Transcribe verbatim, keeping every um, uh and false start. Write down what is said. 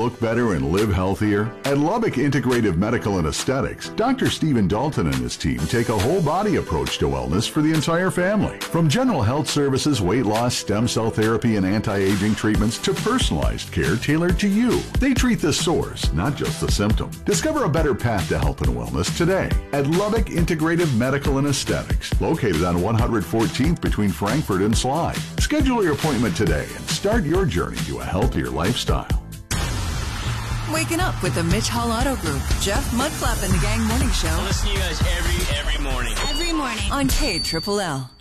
look better and live healthier? At Lubbock Integrative Medical and Aesthetics, Doctor Stephen Dalton and his team take a whole body approach to wellness for the entire family. From general health services, weight loss, stem cell therapy, and anti-aging treatments to personalized care tailored to you. They treat the source, not just the symptom. Discover a better path to health and wellness today at Lubbock Integrative Medical and Aesthetics, located on one hundred fourteenth between Frankfurt and Slide. Schedule your appointment today and start your journey to a healthier lifestyle. Waking up with the Mitch Hall Auto Group. Jeff Mudflap and the Gang Morning Show. I listen to you guys every, every morning. Every morning. On K Triple L.